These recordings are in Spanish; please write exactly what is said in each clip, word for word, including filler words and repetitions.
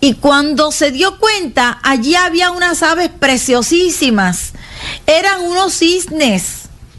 Y cuando se dio cuenta, allí había unas aves preciosísimas. Eran unos cisnes.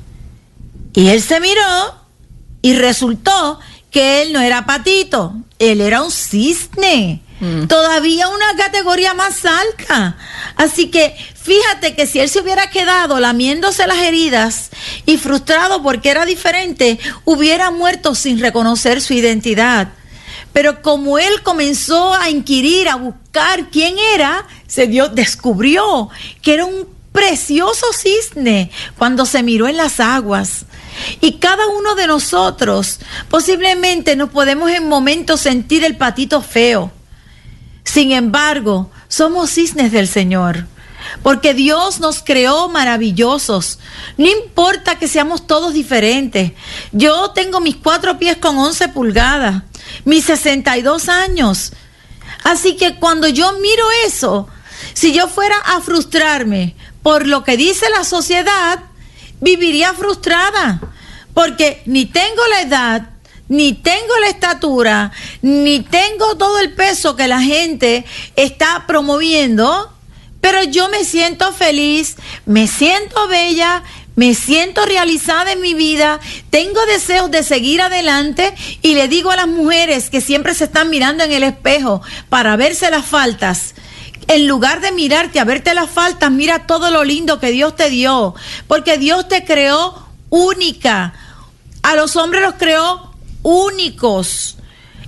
Y él se miró y resultó que él no era patito, él era un cisne. Mm. Todavía una categoría más alta. Así que fíjate que si él se hubiera quedado lamiéndose las heridas y frustrado porque era diferente, hubiera muerto sin reconocer su identidad. Pero como él comenzó a inquirir, a buscar quién era, se dio, descubrió que era un precioso cisne cuando se miró en las aguas. Y cada uno de nosotros posiblemente nos podemos en momentos sentir el patito feo. Sin embargo, somos cisnes del Señor, porque Dios nos creó maravillosos. No importa que seamos todos diferentes. Yo tengo mis cuatro pies con once pulgadas, mis sesenta y dos años. Así que cuando yo miro eso, si yo fuera a frustrarme por lo que dice la sociedad, viviría frustrada, porque ni tengo la edad, ni tengo la estatura, ni tengo todo el peso que la gente está promoviendo, pero yo me siento feliz, me siento bella, me siento realizada en mi vida, tengo deseos de seguir adelante y le digo a las mujeres que siempre se están mirando en el espejo para verse las faltas, en lugar de mirarte a verte las faltas, mira todo lo lindo que Dios te dio, porque Dios te creó única. A los hombres los creó únicos,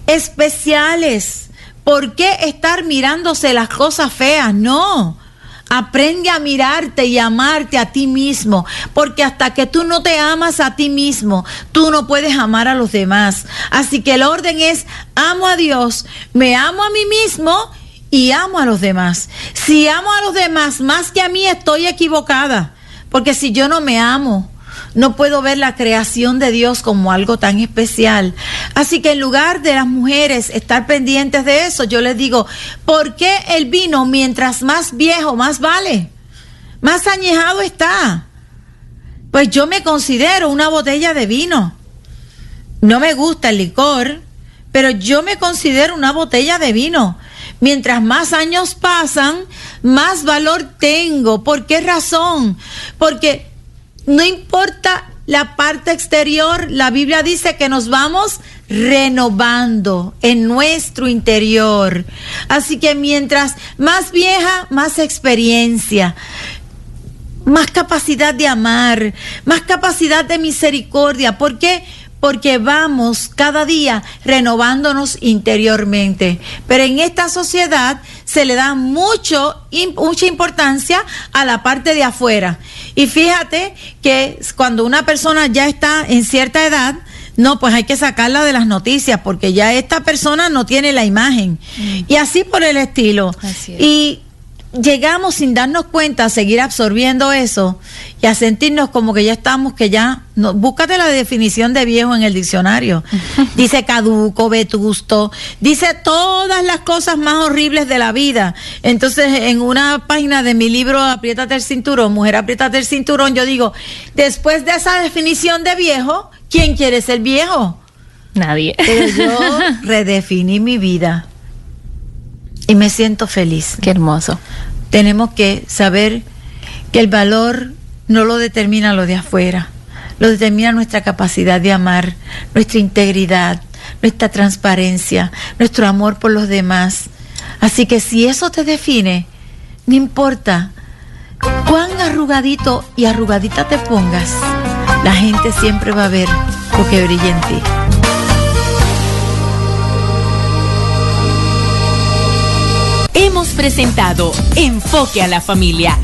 especiales. ¿Por qué estar mirándose las cosas feas? No. Aprende a mirarte y amarte a ti mismo, porque hasta que tú no te amas a ti mismo, tú no puedes amar a los demás. Así que el orden es: amo a Dios, me amo a mí mismo y amo a los demás. Si amo a los demás más que a mí, estoy equivocada, porque si yo no me amo, no puedo ver la creación de Dios como algo tan especial. Así que en lugar de las mujeres estar pendientes de eso, yo les digo: ¿por qué el vino, mientras más viejo, más vale? Más añejado está. Pues yo me considero una botella de vino. No me gusta el licor, pero yo me considero una botella de vino. Mientras más años pasan, más valor tengo. ¿Por qué razón? Porque no importa la parte exterior, la Biblia dice que nos vamos renovando en nuestro interior. Así que mientras más vieja, más experiencia, más capacidad de amar, más capacidad de misericordia. ¿Por qué? Porque vamos cada día renovándonos interiormente. Pero en esta sociedad se le da mucho, mucha importancia a la parte de afuera. Y fíjate que cuando una persona ya está en cierta edad, no, pues hay que sacarla de las noticias, porque ya esta persona no tiene la imagen. Mm. Y así por el estilo. Así es. Y llegamos sin darnos cuenta a seguir absorbiendo eso y a sentirnos como que ya estamos, que ya, no, búscate la definición de viejo en el diccionario. Dice caduco, vetusto, dice todas las cosas más horribles de la vida. Entonces, en una página de mi libro Apriétate el cinturón, Mujer, apriétate el cinturón, yo digo, después de esa definición de viejo, ¿quién quiere ser viejo? Nadie. Pero yo redefiní mi vida y me siento feliz. Qué hermoso. Tenemos que saber que el valor no lo determina lo de afuera, lo determina nuestra capacidad de amar, nuestra integridad, nuestra transparencia, nuestro amor por los demás. Así que si eso te define, no importa cuán arrugadito y arrugadita te pongas, la gente siempre va a ver lo que brilla en ti. Hemos presentado Enfoque a la Familia.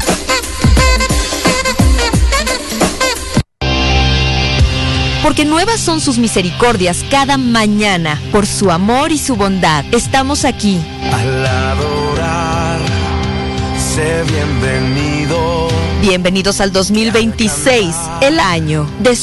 Porque nuevas son sus misericordias cada mañana. Por su amor y su bondad, estamos aquí. Al adorar, sé bienvenido. Bienvenidos al dos mil veintiséis, el año de